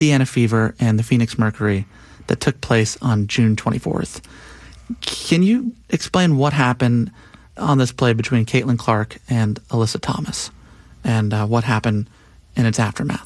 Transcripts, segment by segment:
Indiana Fever and the Phoenix Mercury that took place on June 24th. Can you explain what happened on this play between Caitlin Clark and Alyssa Thomas, and what happened in its aftermath?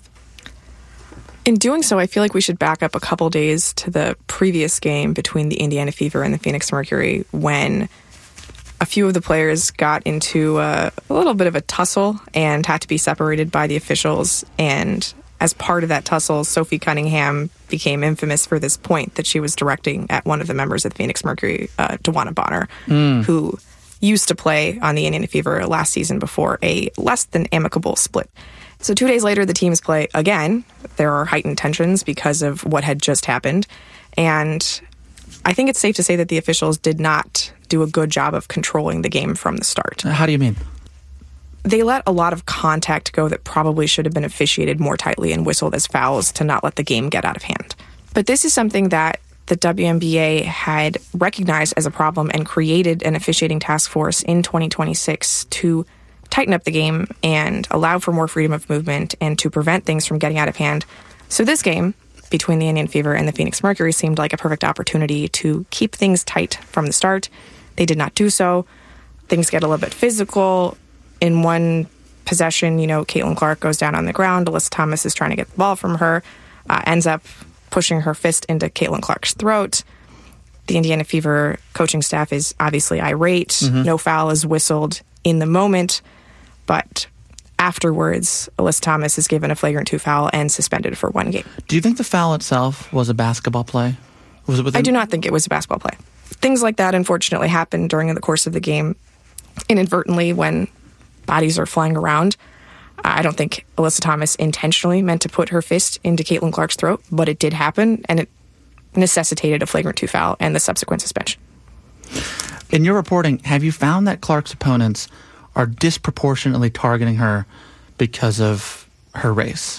In doing so, I feel like we should back up a couple days to the previous game between the Indiana Fever and the Phoenix Mercury, when a few of the players got into a little bit of a tussle and had to be separated by the officials. And as part of that tussle, Sophie Cunningham became infamous for this point that she was directing at one of the members of the Phoenix Mercury, DeWanna Bonner, who used to play on the Indiana Fever last season before a less than amicable split. So 2 days later, the teams play again. There are heightened tensions because of what had just happened. And I think it's safe to say that the officials did not do a good job of controlling the game from the start. How do you mean? They let a lot of contact go that probably should have been officiated more tightly and whistled as fouls to not let the game get out of hand. But this is something that the WNBA had recognized as a problem and created an officiating task force in 2026 to tighten up the game and allow for more freedom of movement and to prevent things from getting out of hand. So this game between the Indiana Fever and the Phoenix Mercury seemed like a perfect opportunity to keep things tight from the start. They did not do so. Things get a little bit physical. In one possession, Caitlin Clark goes down on the ground. Alyssa Thomas is trying to get the ball from her, ends up pushing her fist into Caitlin Clark's throat. The Indiana Fever coaching staff is obviously irate. No foul is whistled in the moment, but afterwards, Alyssa Thomas is given a flagrant 2 foul and suspended for 1 game. Do you think the foul itself was a basketball play? Was it within? I do not think it was a basketball play. Things like that, unfortunately, happen during the course of the game inadvertently when bodies are flying around. I don't think Alyssa Thomas intentionally meant to put her fist into Caitlin Clark's throat, but it did happen, and it necessitated a flagrant 2 foul and the subsequent suspension. In your reporting, have you found that Clark's opponents are disproportionately targeting her because of her race?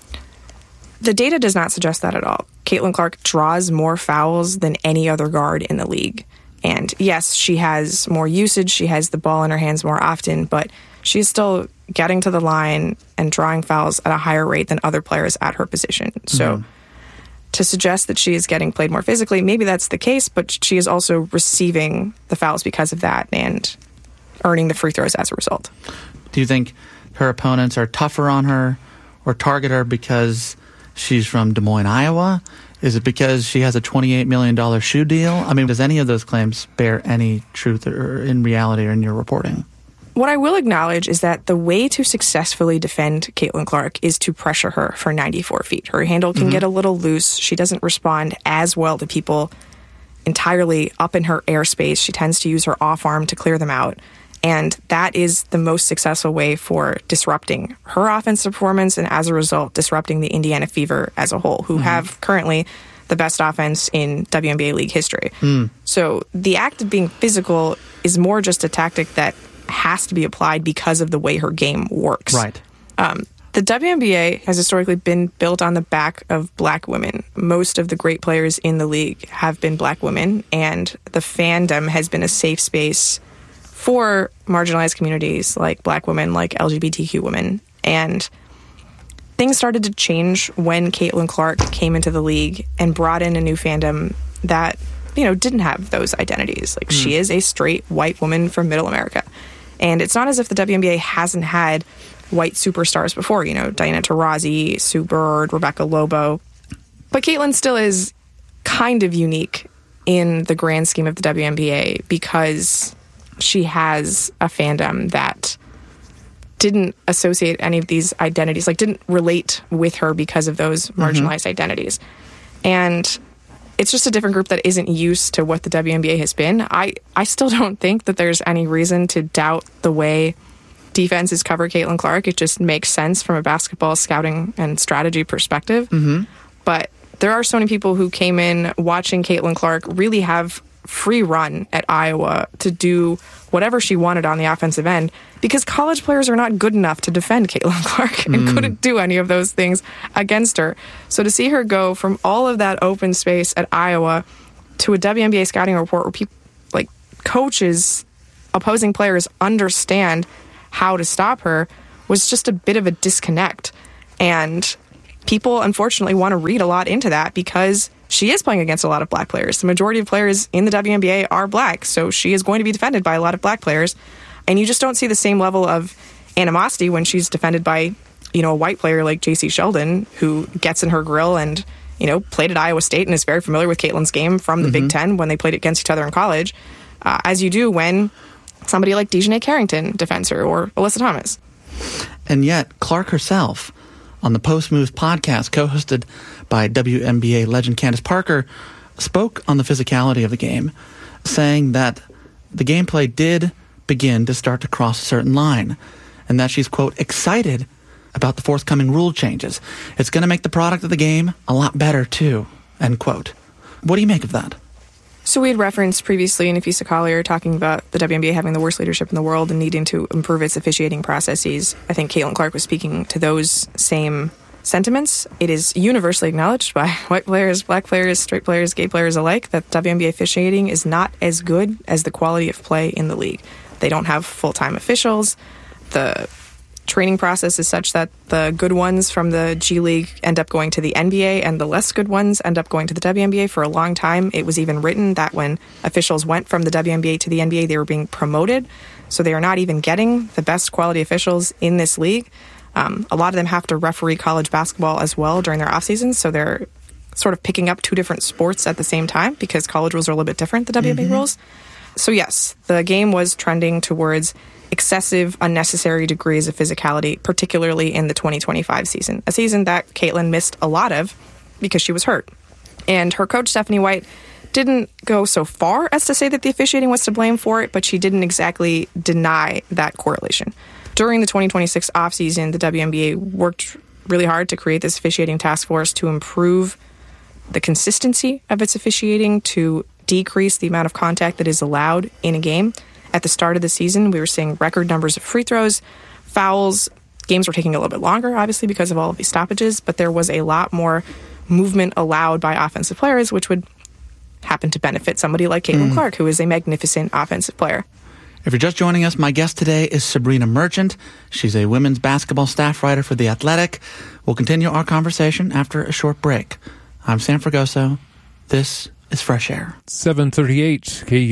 The data does not suggest that at all. Caitlin Clark draws more fouls than any other guard in the league. And yes, she has more usage, she has the ball in her hands more often, but she's still getting to the line and drawing fouls at a higher rate than other players at her position. So to suggest that she is getting played more physically, maybe that's the case, but she is also receiving the fouls because of that and earning the free throws as a result. Do you think her opponents are tougher on her or target her because she's from Des Moines, Iowa? Is it because she has a $28 million shoe deal? I mean, does any of those claims bear any truth or in reality or in your reporting? What I will acknowledge is that the way to successfully defend Caitlin Clark is to pressure her for 94 feet. Her handle can get a little loose. She doesn't respond as well to people entirely up in her airspace. She tends to use her off arm to clear them out. And that is the most successful way for disrupting her offensive performance and, as a result, disrupting the Indiana Fever as a whole, who have currently the best offense in WNBA league history. So the act of being physical is more just a tactic that has to be applied because of the way her game works. Right. The WNBA has historically been built on the back of black women. Most of the great players in the league have been black women, and the fandom has been a safe space for marginalized communities like black women, like LGBTQ women. And things started to change when Caitlin Clark came into the league and brought in a new fandom that, didn't have those identities. Like, she is a straight white woman from Middle America. And it's not as if the WNBA hasn't had white superstars before, Diana Taurasi, Sue Bird, Rebecca Lobo. But Caitlin still is kind of unique in the grand scheme of the WNBA because she has a fandom that didn't associate any of these identities, didn't relate with her because of those marginalized identities. And it's just a different group that isn't used to what the WNBA has been. I still don't think that there's any reason to doubt the way defenses cover Caitlin Clark. It just makes sense from a basketball scouting and strategy perspective. But there are so many people who came in watching Caitlin Clark really have free run at Iowa to do whatever she wanted on the offensive end because college players are not good enough to defend Caitlin Clark and couldn't do any of those things against her. So to see her go from all of that open space at Iowa to a WNBA scouting report where people, coaches, opposing players understand how to stop her was just a bit of a disconnect. And people, unfortunately, want to read a lot into that because she is playing against a lot of black players. The majority of players in the WNBA are black, so she is going to be defended by a lot of black players. And you just don't see the same level of animosity when she's defended by, a white player like J.C. Sheldon, who gets in her grill and, played at Iowa State and is very familiar with Caitlin's game from the Big Ten when they played against each other in college, as you do when somebody like Dejanay Carrington defends her or Alyssa Thomas. And yet, Clark herself, on the Post Moves podcast, co-hosted by WNBA legend Candace Parker, spoke on the physicality of the game, saying that the gameplay did begin to start to cross a certain line, and that she's, quote, excited about the forthcoming rule changes. It's going to make the product of the game a lot better, too, end quote. What do you make of that? So we had referenced previously in Nafisa Collier talking about the WNBA having the worst leadership in the world and needing to improve its officiating processes. I think Caitlin Clark was speaking to those same sentiments. It is universally acknowledged by white players, black players, straight players, gay players alike that WNBA officiating is not as good as the quality of play in the league. They don't have full-time officials. The training process is such that the good ones from the G League end up going to the NBA and the less good ones end up going to the WNBA. For a long time, it was even written that when officials went from the WNBA to the NBA, they were being promoted. So they are not even getting the best quality officials in this league. A lot of them have to referee college basketball as well during their off seasons. So they're sort of picking up two different sports at the same time because college rules are a little bit different than WNBA rules. So yes, the game was trending towards excessive, unnecessary degrees of physicality, particularly in the 2025 season, a season that Caitlin missed a lot of because she was hurt. And her coach, Stephanie White, didn't go so far as to say that the officiating was to blame for it, but she didn't exactly deny that correlation. During the 2026 offseason, the WNBA worked really hard to create this officiating task force to improve the consistency of its officiating, to decrease the amount of contact that is allowed in a game. At the start of the season, we were seeing record numbers of free throws, fouls. Games were taking a little bit longer, obviously, because of all of these stoppages, but there was a lot more movement allowed by offensive players, which would happen to benefit somebody like Caitlin Clark, who is a magnificent offensive player. If you're just joining us, my guest today is Sabrina Merchant. She's a women's basketball staff writer for The Athletic. We'll continue our conversation after a short break. I'm Sam Fragoso. This is Fresh Air. 738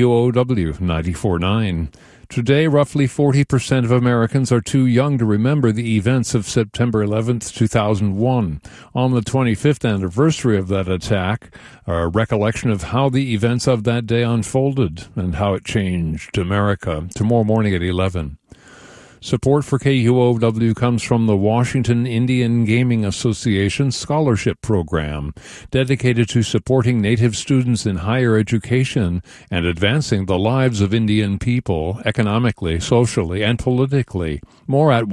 KUOW 94.9. Today, roughly 40% of Americans are too young to remember the events of September 11th, 2001. On the 25th anniversary of that attack, a recollection of how the events of that day unfolded and how it changed America. Tomorrow morning at 11. Support for KUOW comes from the Washington Indian Gaming Association Scholarship Program, dedicated to supporting Native students in higher education and advancing the lives of Indian people economically, socially, and politically. More at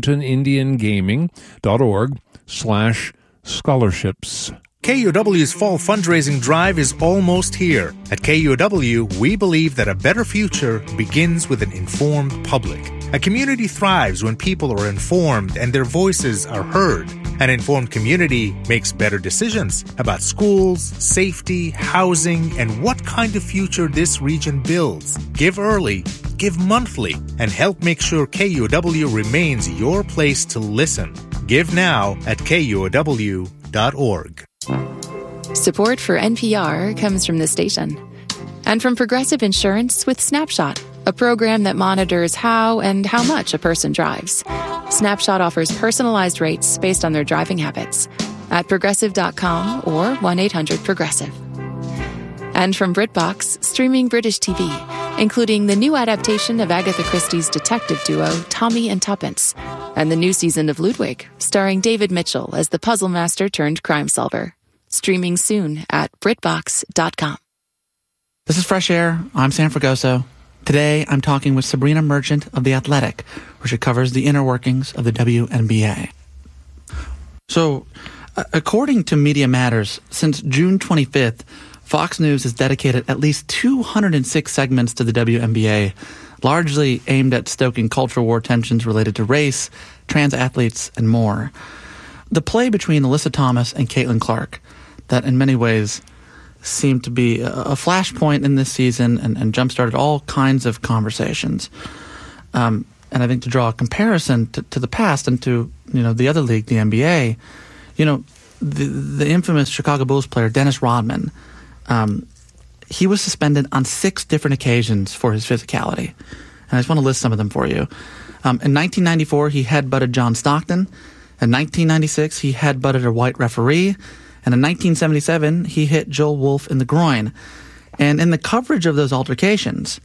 washingtonIndiangaming.org/scholarships. KUOW's fall fundraising drive is almost here. At KUOW, we believe that a better future begins with an informed public. A community thrives when people are informed and their voices are heard. An informed community makes better decisions about schools, safety, housing, and what kind of future this region builds. Give early, give monthly, and help make sure KUOW remains your place to listen. Give now at KUOW.org. Support for NPR comes from this station and from Progressive Insurance with Snapshot, a program that monitors how and how much a person drives. Snapshot offers personalized rates based on their driving habits at Progressive.com or 1-800-PROGRESSIVE. And from BritBox, streaming British TV, including the new adaptation of Agatha Christie's detective duo Tommy and Tuppence, and the new season of Ludwig, starring David Mitchell as the puzzle master turned crime solver. Streaming soon at BritBox.com. This is Fresh Air. I'm Sam Fragoso. Today, I'm talking with Sabrina Merchant of The Athletic, where she covers the inner workings of the WNBA. So, according to Media Matters, since June 25th, Fox News has dedicated at least 206 segments to the WNBA, largely aimed at stoking cultural war tensions related to race, trans athletes, and more. The play between Alyssa Thomas and Caitlin Clark, that in many ways seemed to be a flashpoint in this season and jump-started all kinds of conversations. And I think to draw a comparison to the past and to, the other league, the NBA, the infamous Chicago Bulls player Dennis Rodman, he was suspended on 6 different occasions for his physicality. And I just want to list some of them for you. In 1994, he headbutted John Stockton. In 1996, he headbutted a white referee. And in 1977, he hit Joel Wolfe in the groin. And in the coverage of those altercations,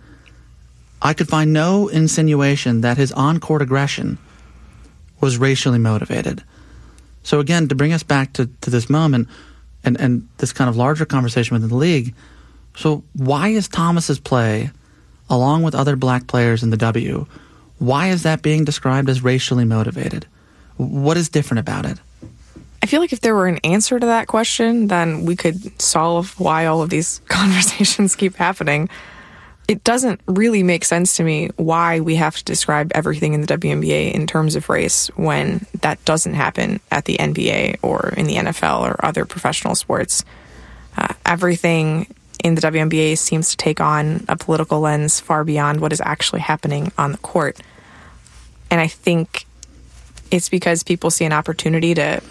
I could find no insinuation that his on-court aggression was racially motivated. So again, to bring us back to this moment and this kind of larger conversation within the league, so why is Thomas's play, along with other black players in the W, why is that being described as racially motivated? What is different about it? I feel like if there were an answer to that question, then we could solve why all of these conversations keep happening. It doesn't really make sense to me why we have to describe everything in the WNBA in terms of race when that doesn't happen at the NBA or in the NFL or other professional sports. Everything in the WNBA seems to take on a political lens far beyond what is actually happening on the court. And I think it's because people see an opportunity to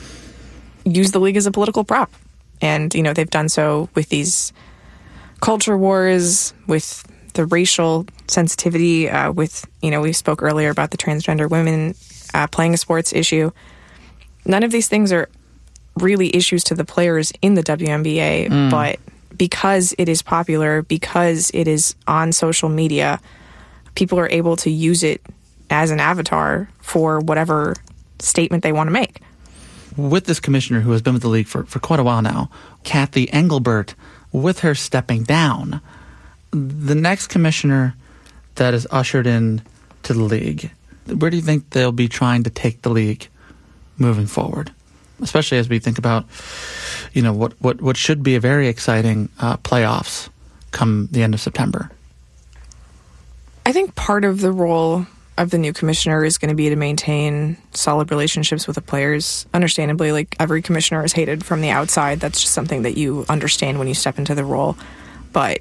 use the league as a political prop. And, you know, they've done so with these culture wars, with the racial sensitivity, with, you know, we spoke earlier about the transgender women playing a sports issue. None of these things are really issues to the players in the WNBA, but because it is popular, because it is on social media, people are able to use it as an avatar for whatever statement they want to make. With this commissioner who has been with the league for quite a while now, Kathy Engelbert, with her stepping down, the next commissioner that is ushered in to the league, where do you think they'll be trying to take the league moving forward? Especially as we think about, you know, what should be a very exciting playoffs come the end of September. I think part of the role of the new commissioner is going to be to maintain solid relationships with the players. Understandably, like, every commissioner is hated from the outside. That's just something that you understand when you step into the role. But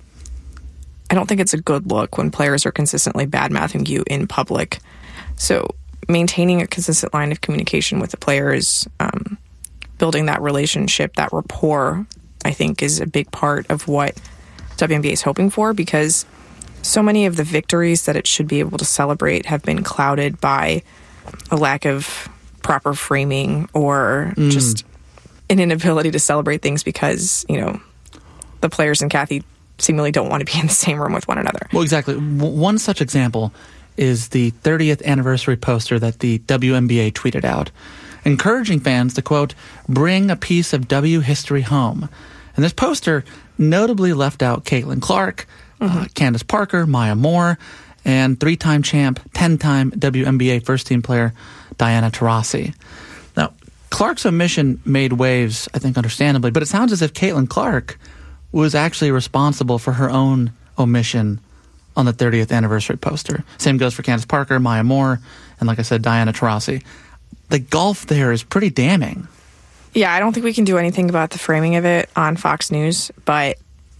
I don't think it's a good look when players are consistently bad-mouthing you in public. So maintaining a consistent line of communication with the players, building that relationship, that rapport, I think is a big part of what WNBA is hoping for, because so many of the victories that it should be able to celebrate have been clouded by a lack of proper framing or just an inability to celebrate things because, you know, the players and Kathy seemingly don't want to be in the same room with one another. Well, exactly. One such example is the 30th anniversary poster that the WNBA tweeted out, encouraging fans to, quote, bring a piece of W history home. And this poster notably left out Caitlin Clark, Candace Parker, Maya Moore, and 3-time champ, 10-time WNBA first-team player Diana Taurasi. Now, Clark's omission made waves, I think, understandably, but it sounds as if Caitlin Clark was actually responsible for her own omission on the 30th anniversary poster. Same goes for Candace Parker, Maya Moore, and, like I said, Diana Taurasi. The gulf there is pretty damning. Yeah, I don't think we can do anything about the framing of it on Fox News, but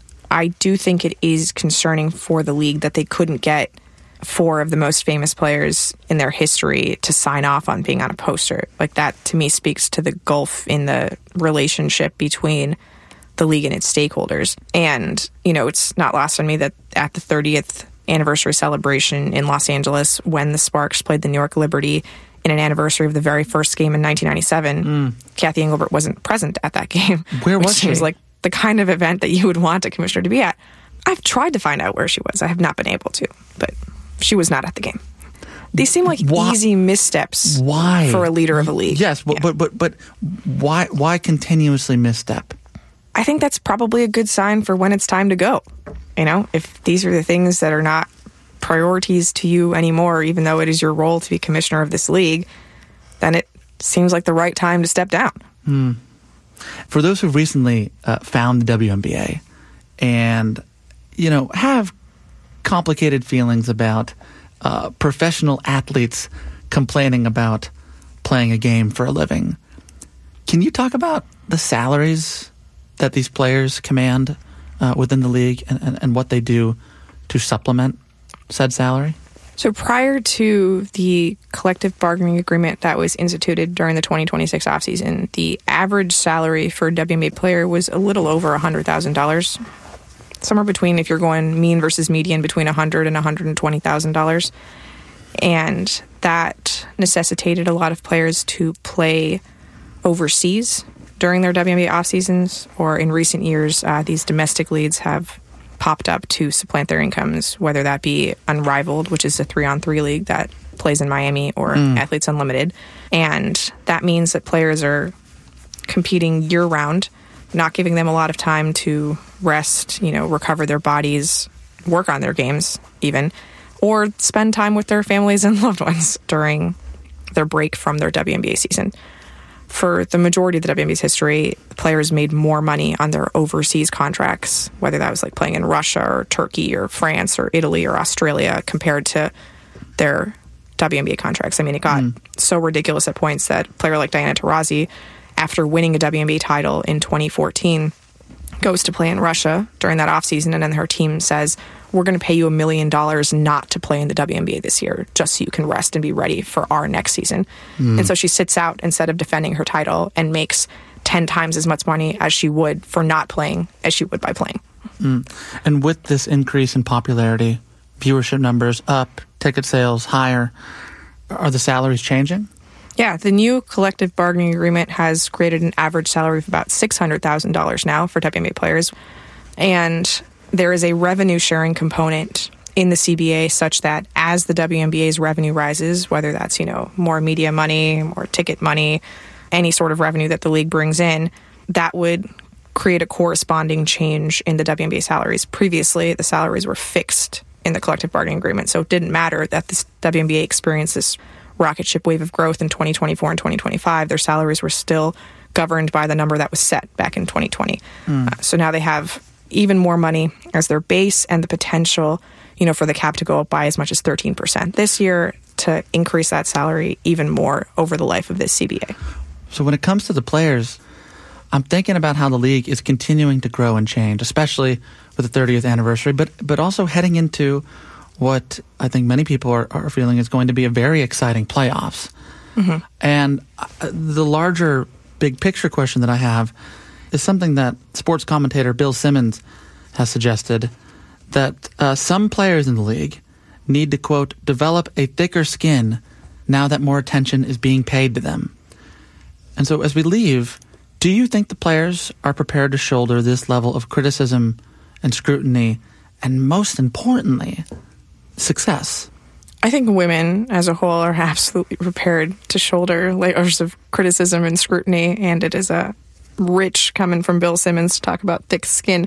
I do think it is concerning for the league that they couldn't get 4 of the most famous players in their history to sign off on being on a poster. Like, that, to me, speaks to the gulf in the relationship between the league and its stakeholders. And, you know, it's not lost on me that at the 30th anniversary celebration in Los Angeles, when the Sparks played the New York Liberty in an anniversary of the very first game in 1997, Kathy Engelbert wasn't present at that game. Where was she? Which seems like the kind of event that you would want a commissioner to be at. I've tried to find out where she was. I have not been able to, but she was not at the game. These seem like easy missteps for a leader of a league. Yes, but why continuously misstep? I think that's probably a good sign for when it's time to go. You know, if these are the things that are not priorities to you anymore, even though it is your role to be commissioner of this league, then it seems like the right time to step down. For those who've recently found the WNBA and, you know, have complicated feelings about professional athletes complaining about playing a game for a living, can you talk about the salaries that these players command within the league and what they do to supplement said salary? So prior to the collective bargaining agreement that was instituted during the 2026 offseason, the average salary for a WNBA player was a little over $100,000. Somewhere between, if you're going mean versus median, between $100,000 and $120,000. And that necessitated a lot of players to play overseas during their WNBA off seasons, or in recent years, these domestic leagues have popped up to supplant their incomes, whether that be Unrivaled, which is a 3-on-3 league that plays in Miami, or Athletes Unlimited. And that means that players are competing year-round, not giving them a lot of time to rest, recover their bodies, work on their games even, or spend time with their families and loved ones during their break from their WNBA season. For the majority of the WNBA's history, players made more money on their overseas contracts, whether that was like playing in Russia or Turkey or France or Italy or Australia, compared to their WNBA contracts. I mean, it got so ridiculous at points that a player like Diana Taurasi, after winning a WNBA title in 2014, goes to play in Russia during that offseason, and then her team says, we're going to pay you $1 million not to play in the WNBA this year, just so you can rest and be ready for our next season. And so she sits out instead of defending her title and makes 10 times as much money as she would for not playing as she would by playing. And with this increase in popularity, viewership numbers up, ticket sales higher, are the salaries changing? Yeah, the new collective bargaining agreement has created an average salary of about $600,000 now for WNBA players. And there is a revenue sharing component in the CBA such that as the WNBA's revenue rises, whether that's, more media money, more ticket money, any sort of revenue that the league brings in, that would create a corresponding change in the WNBA salaries. Previously, the salaries were fixed in the collective bargaining agreement, so it didn't matter that the WNBA experienced this rocket ship wave of growth in 2024 and 2025. Their salaries were still governed by the number that was set back in 2020. So now they have even more money as their base, and the potential, for the cap to go up by as much as 13% this year, to increase that salary even more over the life of this CBA. So when it comes to the players, I'm thinking about how the league is continuing to grow and change, especially with the 30th anniversary, but also heading into what I think many people are feeling is going to be a very exciting playoffs. And the larger big picture question that I have is something that sports commentator Bill Simmons has suggested, that some players in the league need to, quote, develop a thicker skin now that more attention is being paid to them. And so as we leave, do you think the players are prepared to shoulder this level of criticism and scrutiny, and most importantly, success? I think women as a whole are absolutely prepared to shoulder layers of criticism and scrutiny, and it is a rich coming from Bill Simmons to talk about thick skin.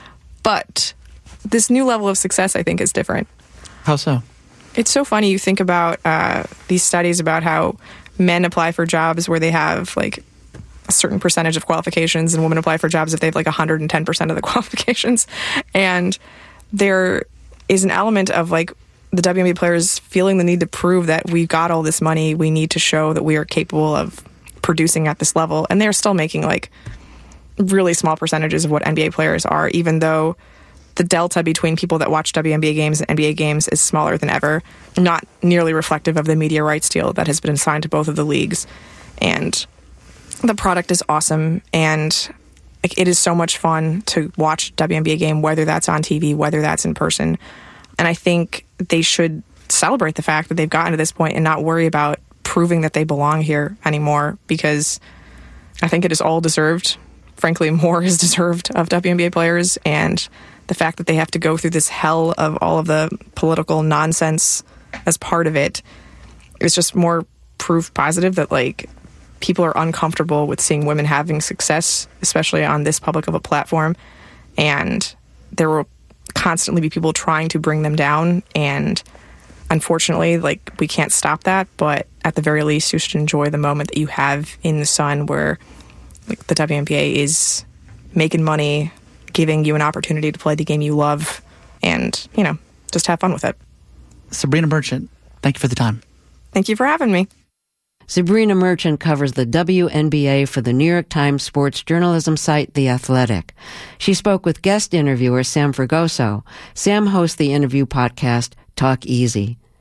But this new level of success, I think, is different. How so? It's so funny. You think about these studies about how men apply for jobs where they have like a certain percentage of qualifications, and women apply for jobs if they have like 110% of the qualifications. And there is an element of like the WNBA players feeling the need to prove that we got all this money. We need to show that we are capable of producing at this level. And they're still making like really small percentages of what NBA players are, even though the delta between people that watch WNBA games and NBA games is smaller than ever, not nearly reflective of the media rights deal that has been assigned to both of the leagues. And the product is awesome, and like, it is so much fun to watch WNBA game, whether that's on TV, whether that's in person. And I think they should celebrate the fact that they've gotten to this point and not worry about proving that they belong here anymore, because I think it is all deserved. Frankly, more is deserved of WNBA players, and the fact that they have to go through this hell of all of the political nonsense as part of it is just more proof positive that like people are uncomfortable with seeing women having success, especially on this public of a platform. And there will constantly be people trying to bring them down. And unfortunately, like, we can't stop that. But at the very least, you should enjoy the moment that you have in the sun where like, the WNBA is making money, giving you an opportunity to play the game you love, and, you know, just have fun with it. Sabrina Merchant, thank you for the time. Thank you for having me. Sabrina Merchant covers the WNBA for the New York Times sports journalism site The Athletic. She spoke with guest interviewer Sam Fragoso. Sam hosts the interview podcast Talk Easy.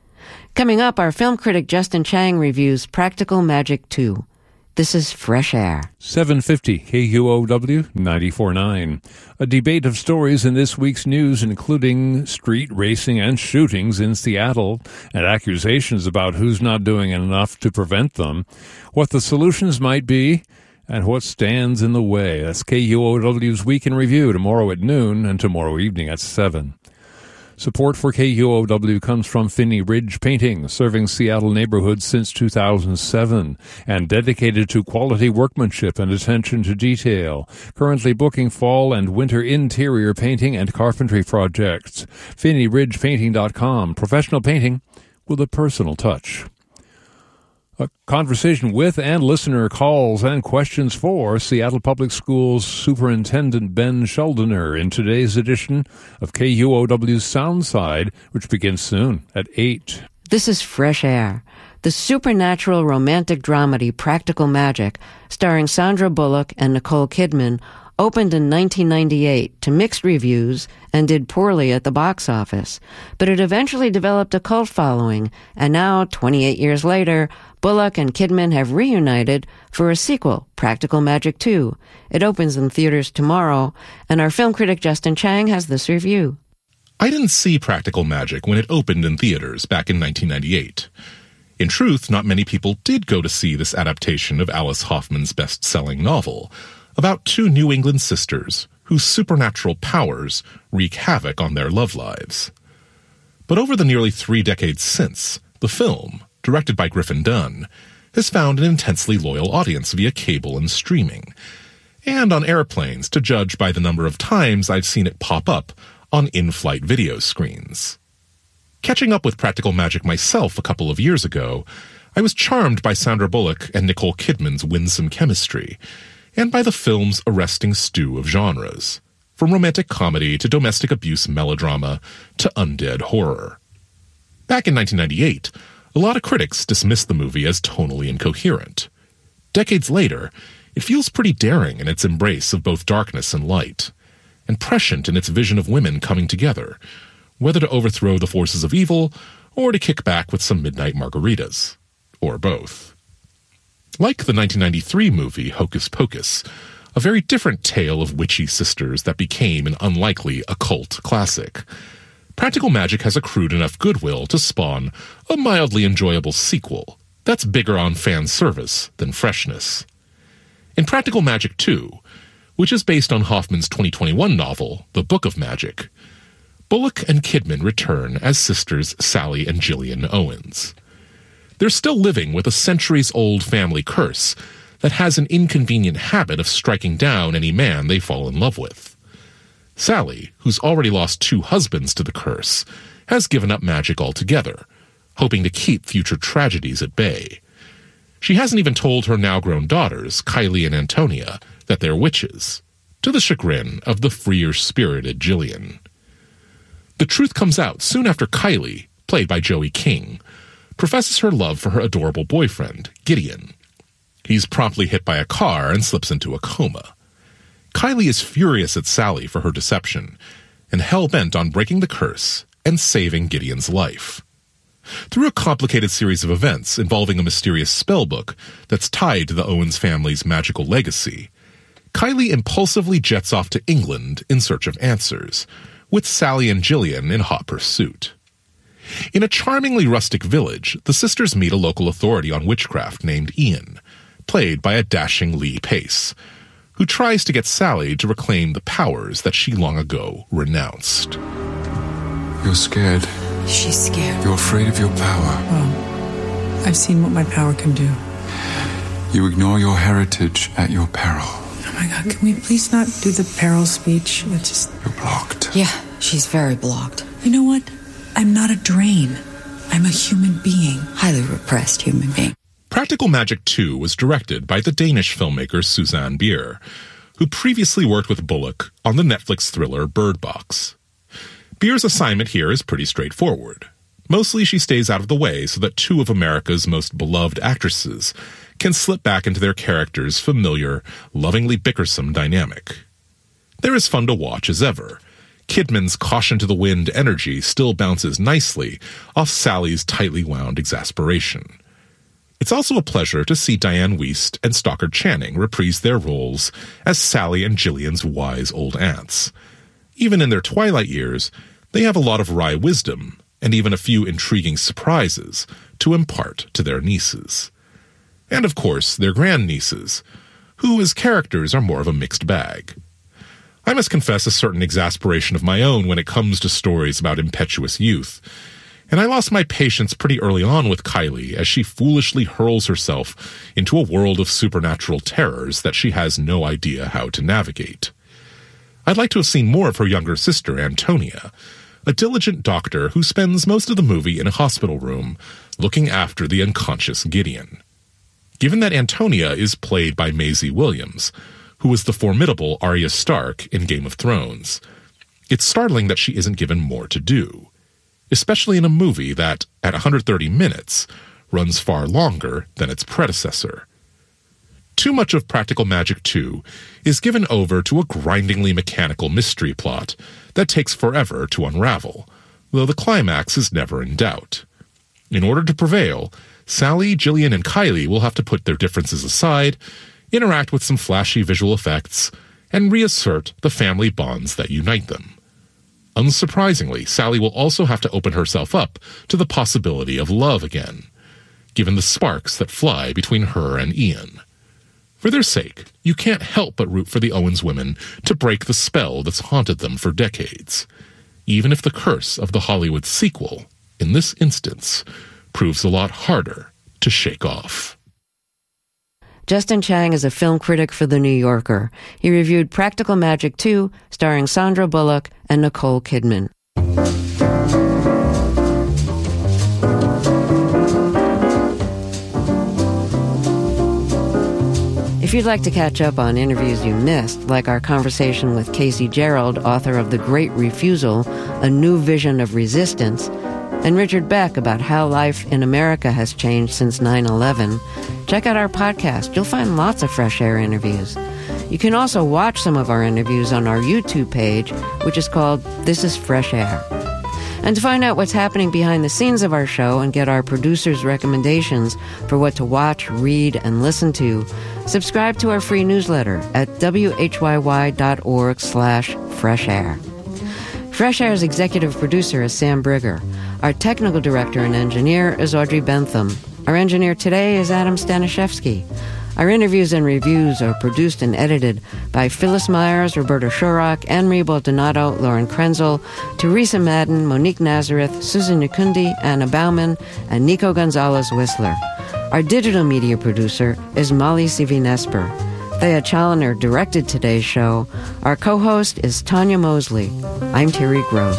Coming up, our film critic Justin Chang reviews Practical Magic 2. This is Fresh Air. 750 KUOW 94.9. A debate of stories in this week's news, including street racing and shootings in Seattle, and accusations about who's not doing enough to prevent them, what the solutions might be, and what stands in the way. That's KUOW's Week in Review, tomorrow at noon and tomorrow evening at 7. Support for KUOW comes from Finney Ridge Painting, serving Seattle neighborhoods since 2007, and dedicated to quality workmanship and attention to detail. Currently booking fall and winter interior painting and carpentry projects. FinneyRidgePainting.com. Professional painting with a personal touch. A conversation with and listener calls and questions for Seattle Public Schools Superintendent Ben Sheldoner in today's edition of KUOW's Soundside, which begins soon at 8. This is Fresh Air, the supernatural romantic dramedy Practical Magic, starring Sandra Bullock and Nicole Kidman, opened in 1998 to mixed reviews and did poorly at the box office. But it eventually developed a cult following, and now, 28 years later, Bullock and Kidman have reunited for a sequel, Practical Magic 2. It opens in theaters tomorrow, and our film critic Justin Chang has this review. I didn't see Practical Magic when it opened in theaters back in 1998. In truth, not many people did go to see this adaptation of Alice Hoffman's best-selling novel about two New England sisters whose supernatural powers wreak havoc on their love lives. But over the nearly 3 decades since, the film, directed by Griffin Dunne, has found an intensely loyal audience via cable and streaming, and on airplanes to judge by the number of times I've seen it pop up on in-flight video screens. Catching up with Practical Magic myself a couple of years ago, I was charmed by Sandra Bullock and Nicole Kidman's winsome chemistry, and by the film's arresting stew of genres, from romantic comedy to domestic abuse melodrama to undead horror. Back in 1998, a lot of critics dismissed the movie as tonally incoherent. Decades later, it feels pretty daring in its embrace of both darkness and light, and prescient in its vision of women coming together, whether to overthrow the forces of evil or to kick back with some midnight margaritas, or both. Like the 1993 movie Hocus Pocus, a very different tale of witchy sisters that became an unlikely occult classic, Practical Magic has accrued enough goodwill to spawn a mildly enjoyable sequel that's bigger on fan service than freshness. In Practical Magic 2, which is based on Hoffman's 2021 novel, The Book of Magic, Bullock and Kidman return as sisters Sally and Gillian Owens. They're still living with a centuries-old family curse that has an inconvenient habit of striking down any man they fall in love with. Sally, who's already lost 2 husbands to the curse, has given up magic altogether, hoping to keep future tragedies at bay. She hasn't even told her now-grown daughters, Kylie and Antonia, that they're witches, to the chagrin of the freer-spirited Gillian. The truth comes out soon after Kylie, played by Joey King, professes her love for her adorable boyfriend, Gideon. He's promptly hit by a car and slips into a coma. Kylie is furious at Sally for her deception, and hell-bent on breaking the curse and saving Gideon's life. Through a complicated series of events involving a mysterious spellbook that's tied to the Owens family's magical legacy, Kylie impulsively jets off to England in search of answers, with Sally and Gillian in hot pursuit. In a charmingly rustic village, the sisters meet a local authority on witchcraft named Ian, played by a dashing Lee Pace, who tries to get Sally to reclaim the powers that she long ago renounced. You're scared. She's scared. You're afraid of your power. Well, I've seen what my power can do. You ignore your heritage at your peril. Oh my God, can we please not do the peril speech? It's just... You're blocked. Yeah, she's very blocked. You know what? I'm not a drain. I'm a human being. Highly repressed human being. Practical Magic 2 was directed by the Danish filmmaker Susanne Bier, who previously worked with Bullock on the Netflix thriller Bird Box. Bier's assignment here is pretty straightforward. Mostly she stays out of the way so that 2 of America's most beloved actresses can slip back into their characters' familiar, lovingly bickersome dynamic. They're as fun to watch as ever, Kidman's caution-to-the-wind energy still bounces nicely off Sally's tightly wound exasperation. It's also a pleasure to see Diane Wiest and Stockard Channing reprise their roles as Sally and Gillian's wise old aunts. Even in their twilight years, they have a lot of wry wisdom and even a few intriguing surprises to impart to their nieces. And of course, their grandnieces, who as characters are more of a mixed bag. I must confess a certain exasperation of my own when it comes to stories about impetuous youth, and I lost my patience pretty early on with Kylie as she foolishly hurls herself into a world of supernatural terrors that she has no idea how to navigate. I'd like to have seen more of her younger sister, Antonia, a diligent doctor who spends most of the movie in a hospital room looking after the unconscious Gideon. Given that Antonia is played by Maisie Williams, who was the formidable Arya Stark in Game of Thrones, it's startling that she isn't given more to do, especially in a movie that, at 130 minutes, runs far longer than its predecessor. Too much of Practical Magic 2 is given over to a grindingly mechanical mystery plot that takes forever to unravel, though the climax is never in doubt. In order to prevail, Sally, Gillian, and Kylie will have to put their differences aside, interact with some flashy visual effects, and reassert the family bonds that unite them. Unsurprisingly, Sally will also have to open herself up to the possibility of love again, given the sparks that fly between her and Ian. For their sake, you can't help but root for the Owens women to break the spell that's haunted them for decades, even if the curse of the Hollywood sequel, in this instance, proves a lot harder to shake off. Justin Chang is a film critic for The New Yorker. He reviewed Practical Magic 2, starring Sandra Bullock and Nicole Kidman. If you'd like to catch up on interviews you missed, like our conversation with Casey Gerald, author of The Great Refusal, A New Vision of Resistance, and Richard Beck about how life in America has changed since 9/11, check out our podcast. You'll find lots of Fresh Air interviews. You can also watch some of our interviews on our YouTube page, which is called This is Fresh Air. And to find out what's happening behind the scenes of our show and get our producers' recommendations for what to watch, read, and listen to, subscribe to our free newsletter at whyy.org/freshair. Fresh Air's executive producer is Sam Brigger. Our technical director and engineer is Audrey Bentham. Our engineer today is Adam Staniszewski. Our interviews and reviews are produced and edited by Phyllis Myers, Roberta Shorrock, Anne-Marie Baldonado, Lauren Krenzel, Teresa Madden, Monique Nazareth, Susan Nukundi, Anna Bauman, and Nico Gonzalez-Whistler. Our digital media producer is Molly Sivinesper. Thea Challoner directed today's show. Our co-host is Tanya Mosley. I'm Terry Gross.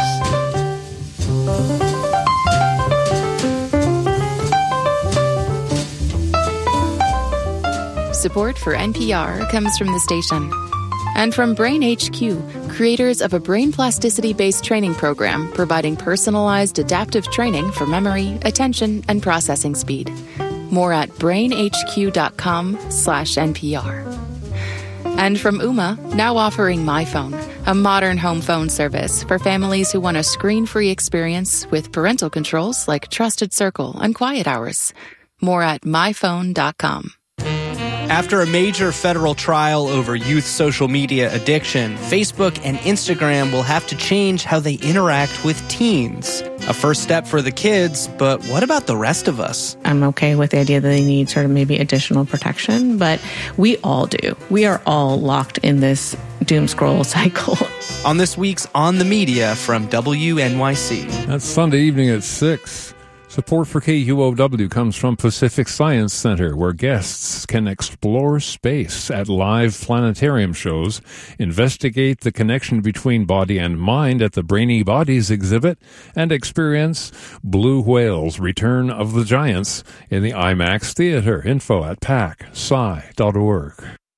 Support for NPR comes from the station. And from Brain HQ, creators of a brain plasticity-based training program providing personalized adaptive training for memory, attention, and processing speed. More at brainhq.com/NPR. And from Ooma, now offering MyPhone, a modern home phone service for families who want a screen-free experience with parental controls like Trusted Circle and Quiet Hours. More at myphone.com. After a major federal trial over youth social media addiction, Facebook and Instagram will have to change how they interact with teens. A first step for the kids, but what about the rest of us? I'm okay with the idea that they need sort of maybe additional protection, but we all do. We are all locked in this doom scroll cycle. On this week's On the Media from WNYC. That's Sunday evening at 6. Support for KUOW comes from Pacific Science Center, where guests can explore space at live planetarium shows, investigate the connection between body and mind at the Brainy Bodies exhibit, and experience Blue Whales: Return of the Giants in the IMAX Theater. Info at pacsci.org.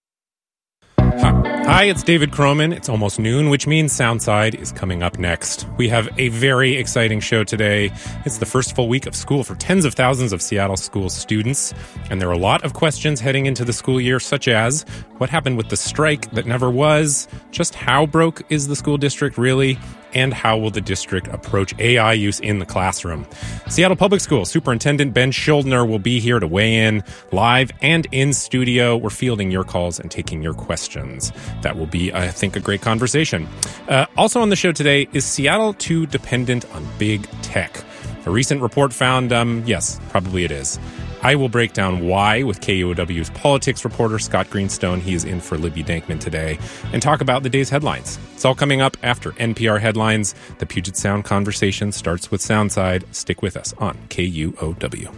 Hi, it's David Croman. It's almost noon, which means Soundside is coming up next. We have a very exciting show today. It's the first full week of school for tens of thousands of Seattle school students, and there are a lot of questions heading into the school year, such as what happened with the strike that never was, just how broke is the school district really, And how will the district approach AI use in the classroom? Seattle Public Schools Superintendent Ben Schuldner will be here to weigh in live and in studio. We're fielding your calls and taking your questions. That will be, I think, a great conversation. Also on the show today, is Seattle too dependent on big tech? A recent report found, yes, probably it is. I will break down why with KUOW's politics reporter Scott Greenstone. He is in for Libby Dankman today, and talk about the day's headlines. It's all coming up after NPR headlines. The Puget Sound conversation starts with Soundside. Stick with us on KUOW.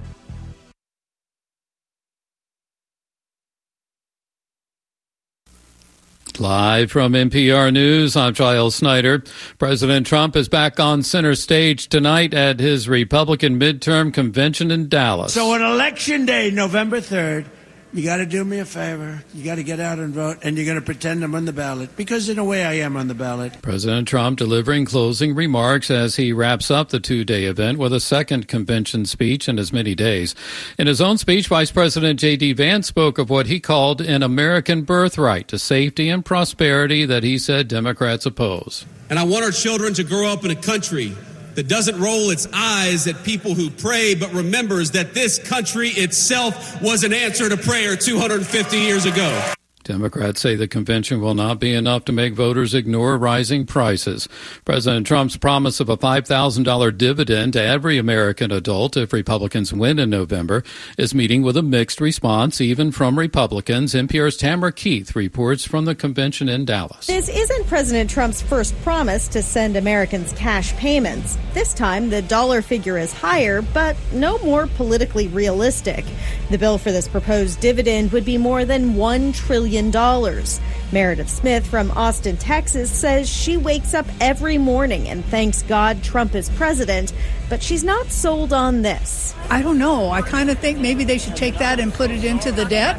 Live from NPR News, I'm Giles Snyder. President Trump is back on center stage tonight at his Republican midterm convention in Dallas. So on Election Day, November 3rd, you got to do me a favor. You got to get out and vote, and you're going to pretend I'm on the ballot, because in a way I am on the ballot. President Trump delivering closing remarks as he wraps up the two-day event with a second convention speech in as many days. In his own speech, Vice President J.D. Vance spoke of what he called an American birthright to safety and prosperity that he said Democrats oppose. And I want our children to grow up in a country that doesn't roll its eyes at people who pray, but remembers that this country itself was an answer to prayer 250 years ago. Democrats say the convention will not be enough to make voters ignore rising prices. President Trump's promise of a $5,000 dividend to every American adult if Republicans win in November is meeting with a mixed response, even from Republicans. NPR's Tamara Keith reports from the convention in Dallas. This isn't President Trump's first promise to send Americans cash payments. This time, the dollar figure is higher, but no more politically realistic. The bill for this proposed dividend would be more than $1 trillion. Meredith Smith from Austin, Texas, says she wakes up every morning and thanks God Trump is president, but she's not sold on this. I don't know. I kind of think maybe they should take that and put it into the debt.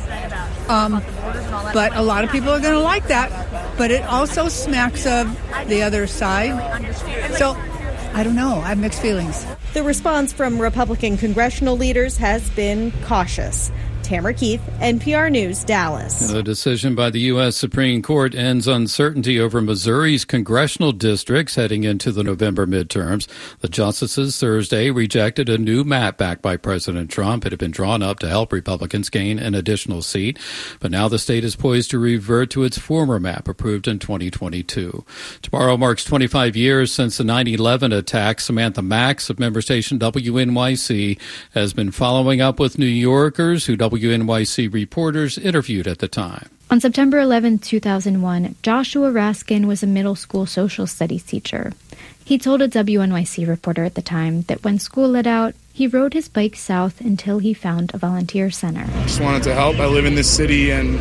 But a lot of people are going to like that. But it also smacks of the other side. So I don't know. I have mixed feelings. The response from Republican congressional leaders has been cautious. Tamara Keith, NPR News, Dallas. The decision by the U.S. Supreme Court ends uncertainty over Missouri's congressional districts heading into the November midterms. The justices Thursday rejected a new map backed by President Trump. It had been drawn up to help Republicans gain an additional seat. But now the state is poised to revert to its former map approved in 2022. Tomorrow marks 25 years since the 9/11 attack. Samantha Max of member station WNYC has been following up with New Yorkers who WNYC reporters interviewed at the time. On September 11, 2001, Joshua Raskin was a middle school social studies teacher. He told a WNYC reporter at the time that when school let out, he rode his bike south until he found a volunteer center. I just wanted to help. I live in this city and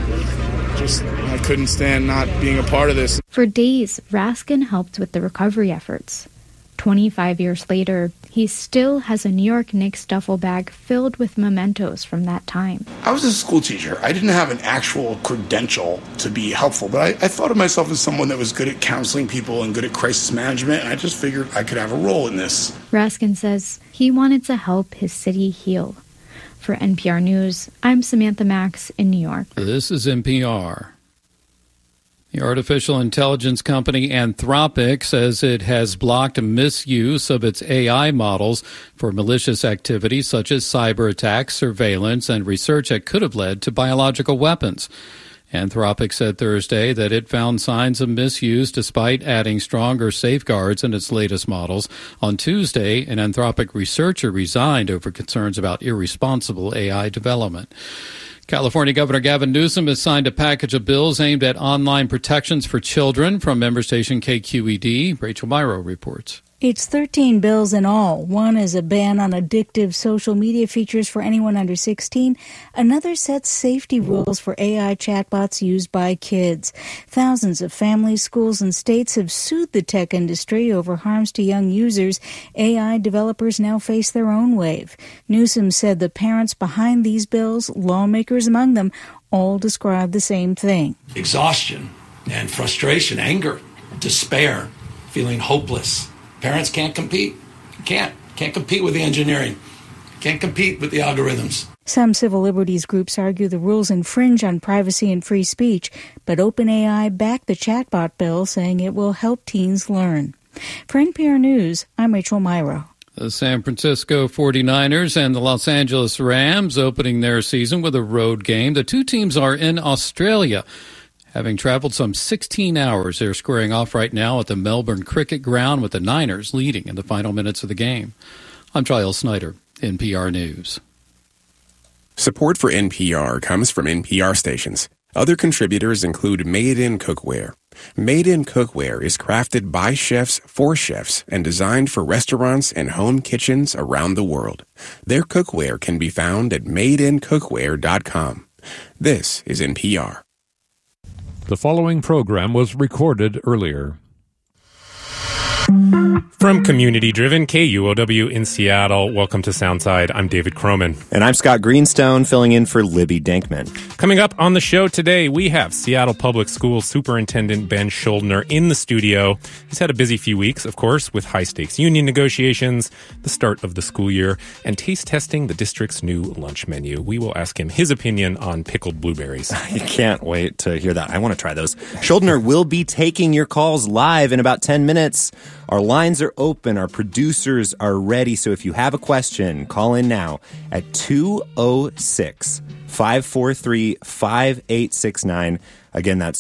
I couldn't stand not being a part of this. For days, Raskin helped with the recovery efforts. 25 years later, he still has a New York Knicks duffel bag filled with mementos from that time. I was a school teacher. I didn't have an actual credential to be helpful, but I thought of myself as someone that was good at counseling people and good at crisis management, and I just figured I could have a role in this. Raskin says he wanted to help his city heal. For NPR News, I'm Samantha Max in New York. This is NPR. The artificial intelligence company Anthropic says it has blocked misuse of its AI models for malicious activities such as cyber attacks, surveillance, and research that could have led to biological weapons. Anthropic said Thursday that it found signs of misuse despite adding stronger safeguards in its latest models. On Tuesday, an Anthropic researcher resigned over concerns about irresponsible AI development. California Governor Gavin Newsom has signed a package of bills aimed at online protections for children. From member station KQED, Rachel Myrow reports. It's 13 bills in all. One is a ban on addictive social media features for anyone under 16. Another sets safety rules for AI chatbots used by kids. Thousands of families, schools, and states have sued the tech industry over harms to young users. AI developers now face their own wave. Newsom said the parents behind these bills, lawmakers among them, all describe the same thing. Exhaustion and frustration, anger, despair, feeling hopeless. Parents can't compete. Can't compete with the engineering. Can't compete with the algorithms. Some civil liberties groups argue the rules infringe on privacy and free speech, but OpenAI backed the chatbot bill, saying it will help teens learn. For NPR News, I'm Rachel Myrow. The San Francisco 49ers and the Los Angeles Rams opening their season with a road game. The two teams are in Australia. Having traveled some 16 hours, they're squaring off right now at the Melbourne Cricket Ground with the Niners leading in the final minutes of the game. I'm Giles Snyder, NPR News. Support for NPR comes from NPR stations. Other contributors include Made in Cookware. Made in Cookware is crafted by chefs for chefs and designed for restaurants and home kitchens around the world. Their cookware can be found at madeincookware.com. This is NPR. The following program was recorded earlier. From community-driven KUOW in Seattle, welcome to Soundside. I'm David Croman. And I'm Scott Greenstone, filling in for Libby Dankman. Coming up on the show today, we have Seattle Public Schools Superintendent Ben Schuldner in the studio. He's had a busy few weeks, of course, with high-stakes union negotiations, the start of the school year, and taste testing the district's new lunch menu. We will ask him his opinion on pickled blueberries. I can't wait to hear that. I want to try those. Schuldner will be taking your calls live in about 10 minutes. Our lines are open. Our producers are ready. So if you have a question, call in now at 206-543-5869. Again, that's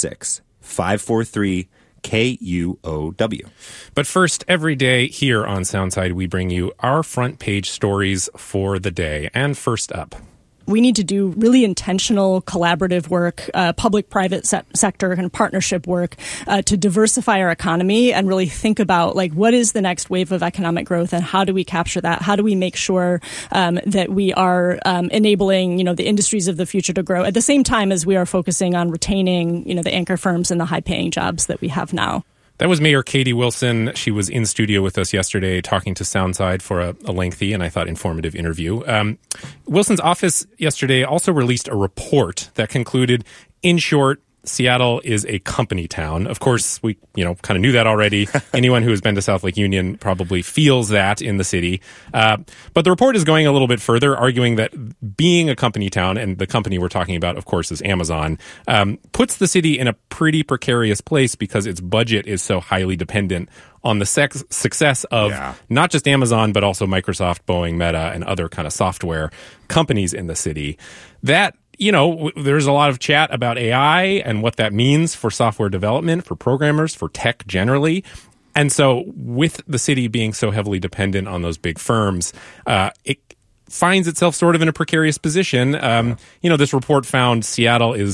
206-543-KUOW. But first, every day here on Soundside, we bring you our front page stories for the day. And first up, we need to do really intentional collaborative work, public-private sector and partnership work to diversify our economy and really think about like what is the next wave of economic growth and how do we capture that? How do we make sure that we are enabling, the industries of the future to grow at the same time as we are focusing on retaining, the anchor firms and the high-paying jobs that we have now? That was Mayor Katie Wilson. She was in studio with us yesterday talking to Soundside for a lengthy and I thought informative interview. Wilson's office yesterday also released a report that concluded, in short, Seattle is a company town. Of course, we, kind of knew that already. Anyone who has been to South Lake Union probably feels that in the city. But the report is going a little bit further, arguing that being a company town, and the company we're talking about, of course, is Amazon, puts the city in a pretty precarious place because its budget is so highly dependent on the success of not just Amazon, but also Microsoft, Boeing, Meta, and other kind of software companies in the city. That there's a lot of chat about AI and what that means for software development, for programmers, for tech generally. And so with the city being so heavily dependent on those big firms, it finds itself sort of in a precarious position. This report found Seattle is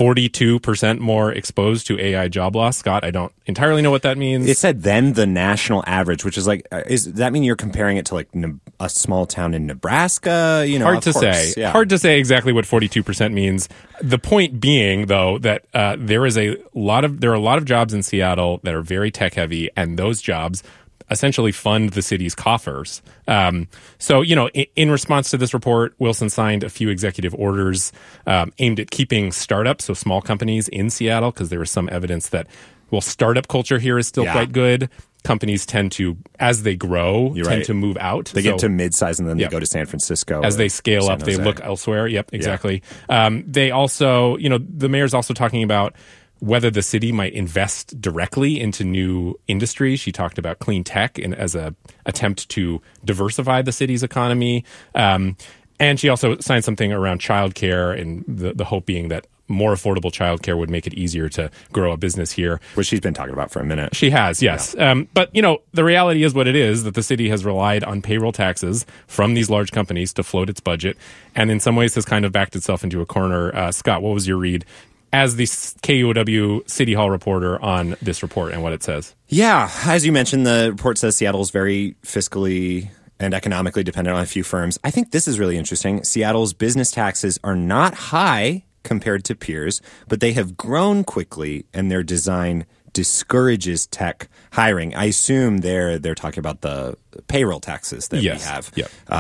42% more exposed to AI job loss. Scott, I don't entirely know what that means. It said then the national average, which is like, does that mean you're comparing it to like a small town in Nebraska? Hard to say. Yeah. Hard to say exactly what 42% means. The point being, though, that there are a lot of jobs in Seattle that are very tech heavy, and those jobs essentially fund the city's coffers. So, in response to this report, Wilson signed a few executive orders aimed at keeping startups, so small companies in Seattle, because there was some evidence that, startup culture here is still quite good. Companies tend to, as they grow, to move out. They get to mid-size and then they go to San Francisco. As they scale up, they look elsewhere. Yep, exactly. They also, the mayor's also talking about whether the city might invest directly into new industries. She talked about clean tech as a attempt to diversify the city's economy. And she also signed something around childcare, and the hope being that more affordable childcare would make it easier to grow a business here. Which she's been talking about for a minute. She has, yes. Yeah. But, the reality is what it is, that the city has relied on payroll taxes from these large companies to float its budget, and in some ways has kind of backed itself into a corner. Scott, what was your read as the KUOW City Hall reporter on this report and what it says? Yeah, as you mentioned, the report says Seattle is very fiscally and economically dependent on a few firms. I think this is really interesting. Seattle's business taxes are not high compared to peers, but they have grown quickly, and their design discourages tech hiring. I assume they're talking about the payroll taxes that we have.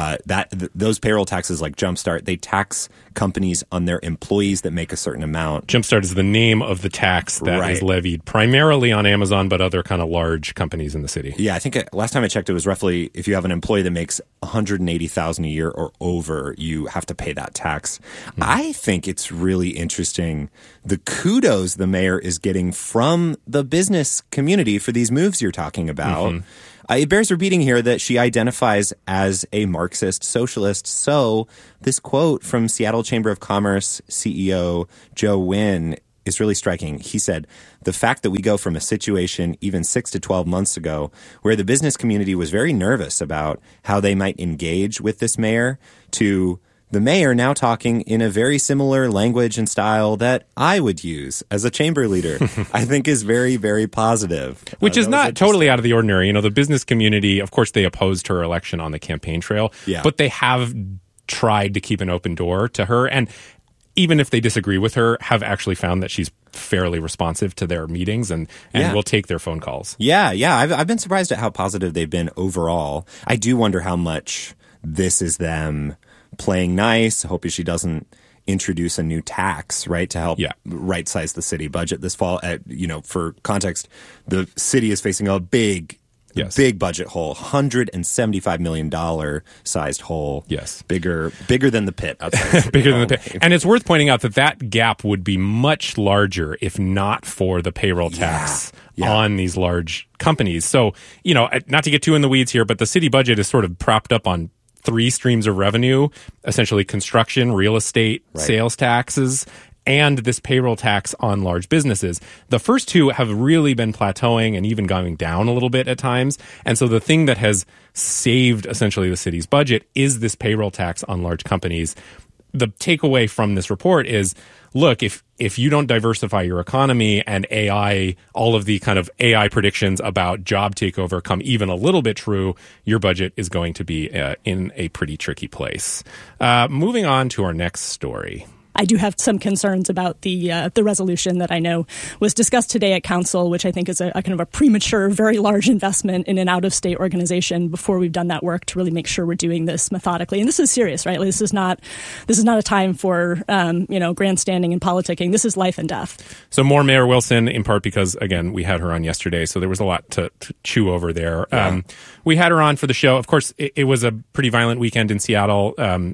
Yep. Those payroll taxes like Jumpstart, they tax companies on their employees that make a certain amount. Jumpstart is the name of the tax that is levied primarily on Amazon, but other kind of large companies in the city. Yeah, I think last time I checked, it was roughly if you have an employee that makes $180,000 a year or over, you have to pay that tax. I think it's really interesting the kudos the mayor is getting from the business community for these moves you're talking about. It bears repeating here that she identifies as a Marxist socialist. So this quote from Seattle Chamber of Commerce CEO Joe Nguyen is really striking. He said, "The fact that we go from a situation even 6 to 12 months ago where the business community was very nervous about how they might engage with this mayor to the mayor now talking in a very similar language and style that I would use as a chamber leader," I think is very, very positive. Which is not totally out of the ordinary. You know, the business community, of course, they opposed her election on the campaign trail, but they have tried to keep an open door to her. And even if they disagree with her, have actually found that she's fairly responsive to their meetings and will take their phone calls. Yeah. I've been surprised at how positive they've been overall. I do wonder how much this is them playing nice, hoping she doesn't introduce a new tax, right, to help right-size the city budget this fall. For context, the city is facing a big budget hole, $175 million sized hole. Yes. Bigger than the pit. Bigger than the pit. And it's worth pointing out that gap would be much larger if not for the payroll tax on these large companies. So, not to get too in the weeds here, but the city budget is sort of propped up on 3 streams of revenue, essentially construction, real estate, sales taxes, and this payroll tax on large businesses. The first 2 have really been plateauing and even going down a little bit at times. And so the thing that has saved essentially the city's budget is this payroll tax on large companies. The takeaway from this report is, look, if you don't diversify your economy and AI, all of the kind of AI predictions about job takeover come even a little bit true, your budget is going to be in a pretty tricky place. Moving on to our next story. I do have some concerns about the resolution that I know was discussed today at council, which I think is a kind of a premature, very large investment in an out-of-state organization before we've done that work to really make sure we're doing this methodically. And this is serious, right? Like, this is not a time for grandstanding and politicking. This is life and death. So more Mayor Wilson, in part because, again, we had her on yesterday, so there was a lot to chew over there. Yeah. We had her on for the show. Of course, it was a pretty violent weekend in Seattle.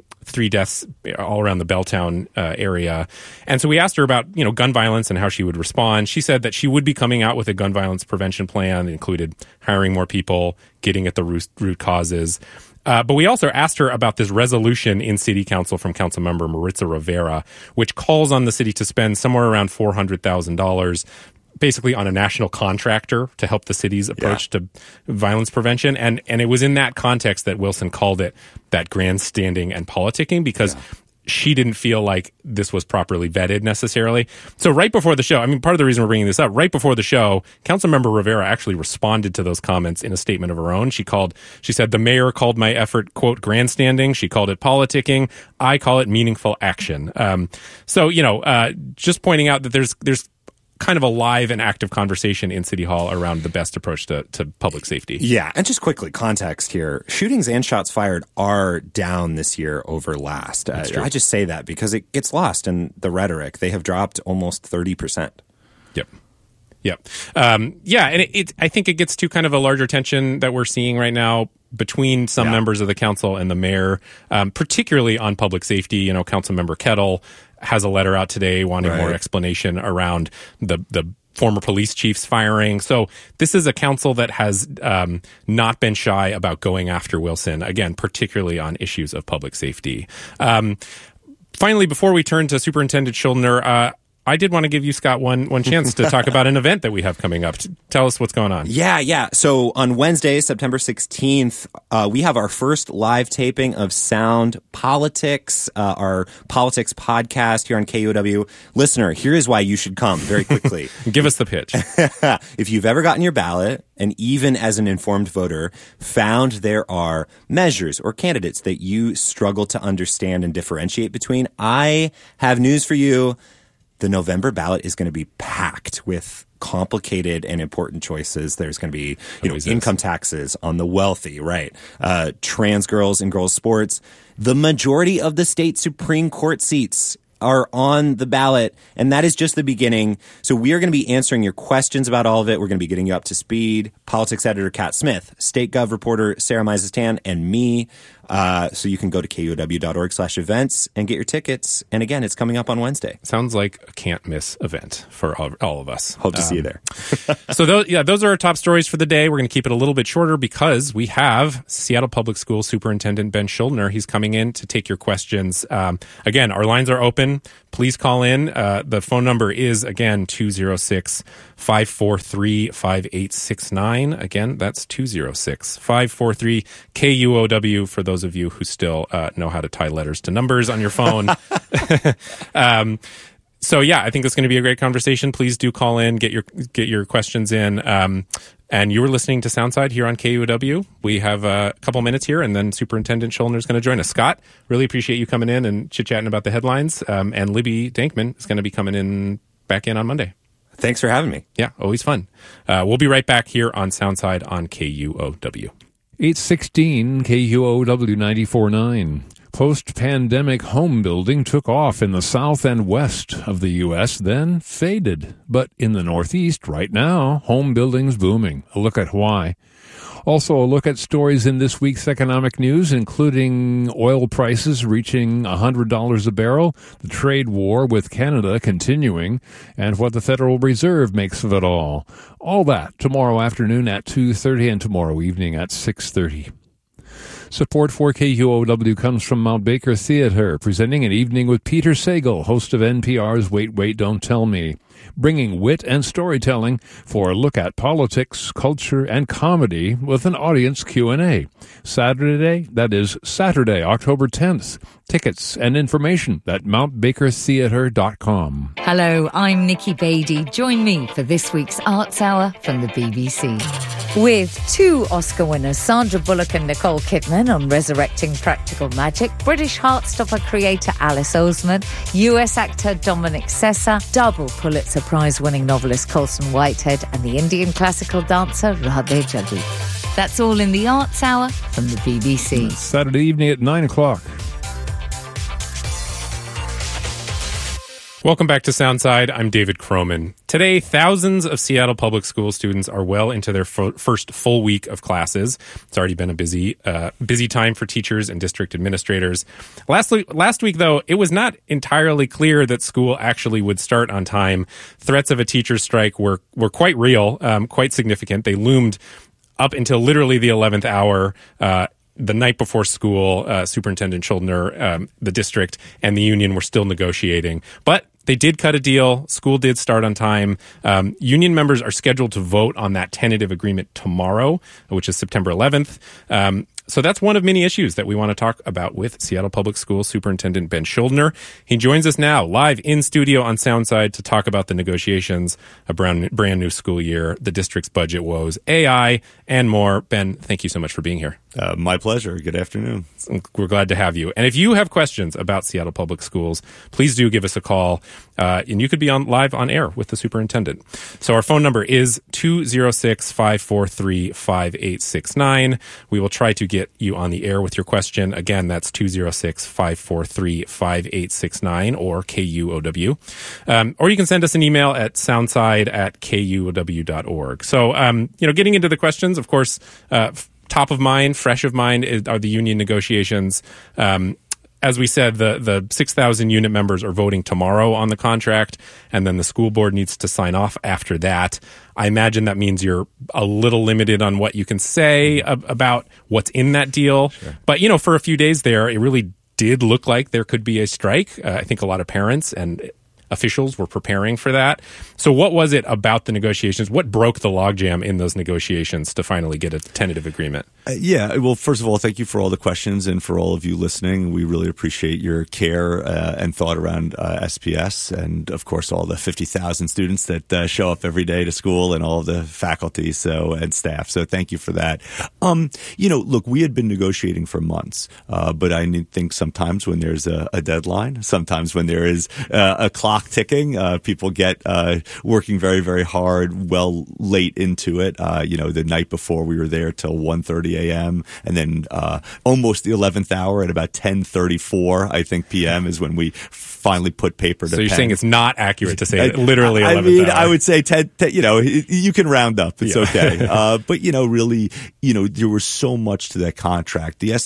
3 deaths all around the Belltown area. And so we asked her about, gun violence and how she would respond. She said that she would be coming out with a gun violence prevention plan that included hiring more people, getting at the root causes. But we also asked her about this resolution in City Council from Councilmember Maritza Rivera, which calls on the city to spend somewhere around $400,000 basically on a national contractor to help the city's approach to violence prevention. And it was in that context that Wilson called it that grandstanding and politicking, because she didn't feel like this was properly vetted necessarily. So right before the show, part of the reason we're bringing this up, right before the show, Councilmember Rivera actually responded to those comments in a statement of her own. She said, "The mayor called my effort, quote, grandstanding. She called it politicking. I call it meaningful action." Just pointing out that there's kind of a live and active conversation in City Hall around the best approach to public safety. Yeah, and just quickly, context here. Shootings and shots fired are down this year over last. I just say that because it gets lost in the rhetoric. They have dropped almost 30%. Yep. And I think it gets to kind of a larger tension that we're seeing right now between some members of the council and the mayor, particularly on public safety. Councilmember Kettle has a letter out today wanting more explanation around the former police chief's firing. So this is a council that has not been shy about going after Wilson, again, particularly on issues of public safety. Finally, before we turn to Superintendent Schuldner, I did want to give you, Scott, one chance to talk about an event that we have coming up. Tell us what's going on. Yeah. So on Wednesday, September 16th, we have our first live taping of Sound Politics, our politics podcast here on KUOW. Listener, here is why you should come very quickly. Give us the pitch. If you've ever gotten your ballot, and even as an informed voter, found there are measures or candidates that you struggle to understand and differentiate between, I have news for you. The November ballot is going to be packed with complicated and important choices. There's going to be, income taxes on the wealthy, right? Trans girls in girls' sports. The majority of the state Supreme Court seats are on the ballot, and that is just the beginning. So we are going to be answering your questions about all of it. We're going to be getting you up to speed. Politics editor Kat Smith, State Gov reporter Sarah Meisestan, and me. So you can go to kuow.org/events and get your tickets. And again, it's coming up on Wednesday. Sounds like a can't miss event for all of us. Hope to see you there. So those are our top stories for the day. We're going to keep it a little bit shorter because we have Seattle Public Schools Superintendent Ben Schuldner. He's coming in to take your questions. Again, our lines are open. Please call in. The phone number is, again, 206-543-5869. Again, that's 206-543-KUOW for those of you who still know how to tie letters to numbers on your phone. So yeah, I think it's going to be a great conversation. Please do call in, get your questions in. And you were listening to Soundside here on KUOW. We have a couple minutes here, and then Superintendent Schuldner is going to join us. Scott, really appreciate you coming in and chit-chatting about the headlines. And Libby Dankman is going to be coming back in on Monday. Thanks for having me. Yeah, always fun. We'll be right back here on Soundside on KUOW. 816 KUOW 94.9. Post-pandemic home building took off in the south and west of the U.S., then faded. But in the Northeast right now, home building's booming. A look at why. Also, a look at stories in this week's economic news, including oil prices reaching $100 a barrel, the trade war with Canada continuing, and what the Federal Reserve makes of it all. All that tomorrow afternoon at 2:30 and tomorrow evening at 6:30. Support for KUOW comes from Mount Baker Theater, presenting an evening with Peter Sagal, host of NPR's Wait, Wait, Don't Tell Me, bringing wit and storytelling for a look at politics, culture, and comedy with an audience Q&A. Saturday, October 10th. Tickets and information at mountbakertheater.com. Hello, I'm Nikki Beattie. Join me for this week's Arts Hour from the BBC. With two Oscar winners, Sandra Bullock and Nicole Kidman, on Resurrecting Practical Magic, British Heartstopper creator Alice Oseman, US actor Dominic Sessa, double Pulitzer Prize-winning novelist Colson Whitehead, and the Indian classical dancer Radhe Jaggi. That's all in the Arts Hour from the BBC. Saturday evening at 9 o'clock. Welcome back to Soundside. I'm David Croman. Today, thousands of Seattle Public School students are well into their first full week of classes. It's already been a busy time for teachers and district administrators. Last week, though, it was not entirely clear that school actually would start on time. Threats of a teacher's strike were quite real, quite significant. They loomed up until literally the 11th hour. The night before school, Superintendent Schuldner, the district, and the union were still negotiating. But they did cut a deal. School did start on time. Union members are scheduled to vote on that tentative agreement tomorrow, which is September 11th. So that's one of many issues that we want to talk about with Seattle Public Schools Superintendent Ben Schuldner. He joins us now live in studio on Soundside to talk about the negotiations, a brand new school year, the district's budget woes, AI, and more. Ben, thank you so much for being here. My pleasure. Good afternoon. We're glad to have you. And if you have questions about Seattle Public Schools, please do give us a call, and you could be live on air with the superintendent. So our phone number is 206-543-5869. We will try to get you on the air with your question. Again, that's 206-543-5869 or KUOW. Or you can send us an email at soundside@kuow.org. So, getting into the questions, of course, top of mind, fresh of mind are the union negotiations. As we said, the 6,000 unit members are voting tomorrow on the contract, and then the school board needs to sign off after that. I imagine that means you're a little limited on what you can say about what's in that deal. Sure. But, for a few days there, it really did look like there could be a strike. I think a lot of parents and officials were preparing for that. So what was it about the negotiations? What broke the logjam in those negotiations to finally get a tentative agreement? Yeah, well, first of all, thank you for all the questions and for all of you listening. We really appreciate your care and thought around SPS, and of course all the 50,000 students that show up every day to school and all of the faculty and staff. So thank you for that. Look, we had been negotiating for months, but I think sometimes when there's a deadline, sometimes when there is a clock ticking, people get working very, very hard, late into it. The night before we were there till 1:30 a.m. and then almost the 11th hour at about 10:34, I think, p.m. is when we finally put paper to pen. So you're saying it's not accurate to say literally 11th hour. I mean, I would say 10, you can round up. It's okay. But, really, there was so much to that contract. The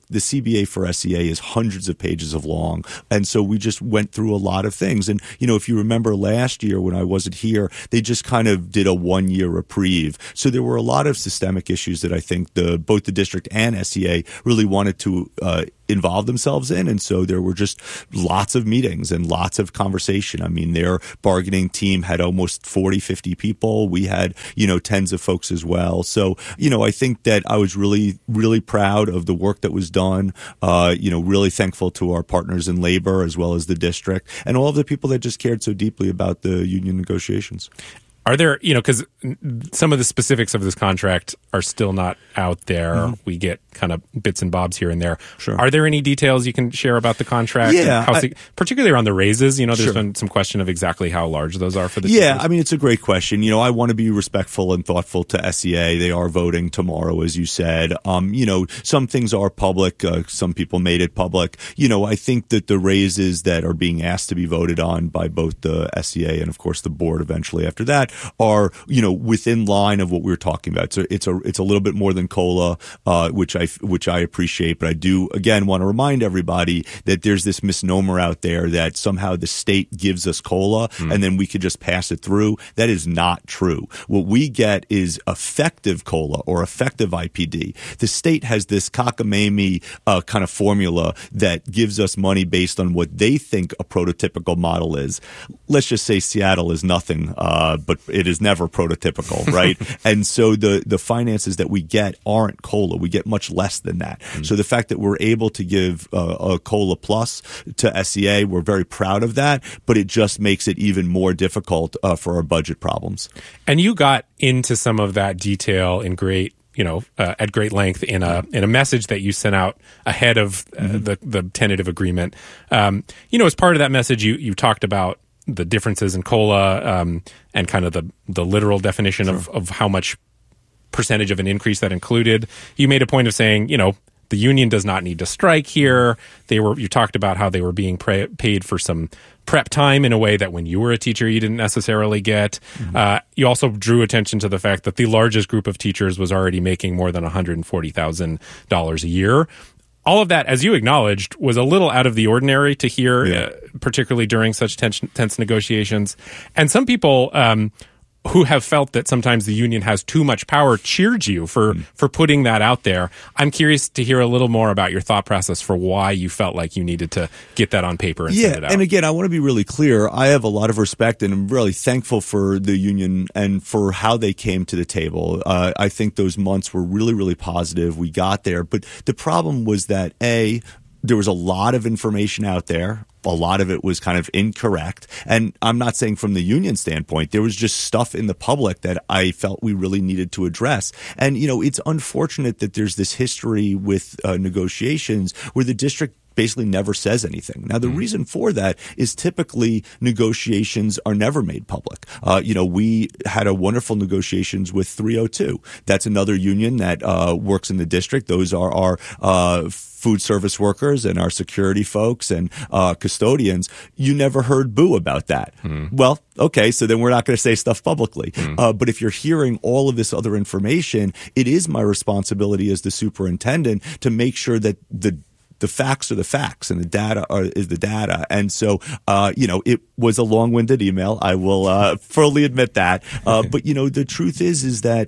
CBA for SEA is hundreds of pages of long. And so we just went through a lot of things. And, if you remember last year when I wasn't here, they just kind of did a 1-year reprieve. So there were a lot of systemic issues that I think both the district and SEA really wanted to involve themselves in. And so there were just lots of meetings and lots of conversation. I mean, their bargaining team had almost 40, 50 people. We had, tens of folks as well. So, I think that I was really, really proud of the work that was done, really thankful to our partners in labor as well as the district and all of the people that just cared so deeply about the union negotiations. Are there, because some of the specifics of this contract are still not out there. Mm-hmm. We get kind of bits and bobs here and there. Sure. Are there any details you can share about the contract? Yeah. Particularly around the raises, there's Sure. been some question of exactly how large those are for the Yeah, teachers. I mean, it's a great question. I want to be respectful and thoughtful to SEA. They are voting tomorrow, as you said. Some things are public. Some people made it public. I think that the raises that are being asked to be voted on by both the SEA and, of course, the board eventually after that are, within line of what we were talking about. So it's a little bit more than COLA, which I appreciate. But I do, again, want to remind everybody that there's this misnomer out there that somehow the state gives us COLA and then we could just pass it through. That is not true. What we get is effective COLA or effective IPD. The state has this cockamamie kind of formula that gives us money based on what they think a prototypical model is. Let's just say Seattle is nothing, but it is never prototypical, right? And so the finances that we get aren't COLA. We get much less than that. So the fact that we're able to give a COLA plus to SEA, we're very proud of that, but it just makes it even more difficult for our budget problems. And you got into some of that detail in great at great length in a message that you sent out ahead of the tentative agreement. As part of that message, you talked about the differences in COLA and kind of the literal definition of how much percentage of an increase that included. You made a point of saying, the union does not need to strike here. You talked about how they were being paid for some prep time in a way that when you were a teacher you didn't necessarily get. You also drew attention to the fact that the largest group of teachers was already making more than $140,000 a year. All of that, as you acknowledged, was a little out of the ordinary to hear, particularly during such tense negotiations. And some people who have felt that sometimes the union has too much power cheered you for putting that out there. I'm curious to hear a little more about your thought process for why you felt like you needed to get that on paper and send it out. And again, I want to be really clear. I have a lot of respect and I'm really thankful for the union and for how they came to the table. I think those months were really, really positive. We got there. But the problem was that, there was a lot of information out there. A lot of it was kind of incorrect. And I'm not saying from the union standpoint, there was just stuff in the public that I felt we really needed to address. And, it's unfortunate that there's this history with negotiations where the district basically never says anything. Now, the reason for that is typically negotiations are never made public. We had a wonderful negotiations with 302. That's another union that works in the district. Those are our food service workers and our security folks and custodians. You never heard boo about that. Well, okay, so then we're not going to say stuff publicly. But if you're hearing all of this other information, it is my responsibility as the superintendent to make sure that the facts are the facts and the data is the data. And so, it was a long-winded email. I will fully admit that. But, the truth is that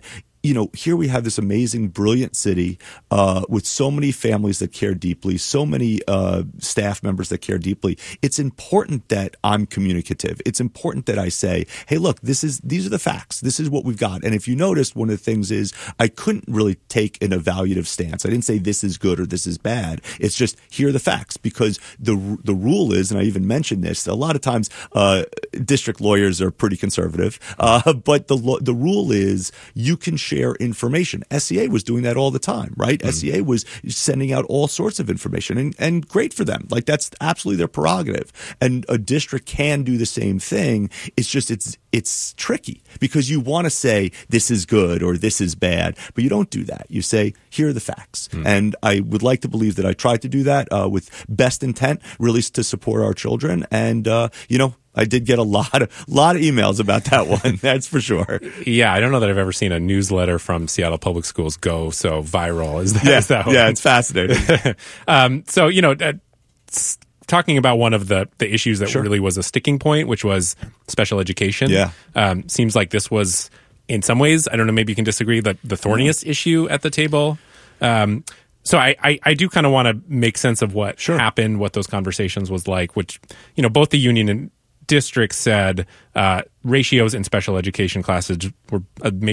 here we have this amazing, brilliant city with so many families that care deeply, so many staff members that care deeply. It's important that I'm communicative. It's important that I say, hey, look, these are the facts. This is what we've got. And if you noticed, one of the things is I couldn't really take an evaluative stance. I didn't say this is good or this is bad. It's just here are the facts, because the rule is, and I even mentioned this, a lot of times district lawyers are pretty conservative, but the rule is you can share information. SCA was doing that all the time, right? SCA was sending out all sorts of information, and great for them. Like, that's absolutely their prerogative. And a district can do the same thing. It's just it's tricky, because you want to say this is good or this is bad, but you don't do that. You say, here are the facts. And I would like to believe that I tried to do that with best intent, really to support our children. And, I did get a lot of emails about that one. That's for sure. Yeah, I don't know that I've ever seen a newsletter from Seattle Public Schools go so viral. Is that one? Yeah, it's fascinating. Talking about one of the issues that really was a sticking point, which was special education. Yeah. Seems like this was, in some ways, I don't know, maybe you can disagree, the thorniest issue at the table. So I do kind of want to make sense of what happened, what those conversations was like, which, both the union and district said ratios in special education classes were a major